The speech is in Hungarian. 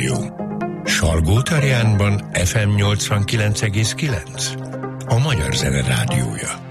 Rádió. Salgótarjánban FM 89,9. A Magyar Zene Rádiója.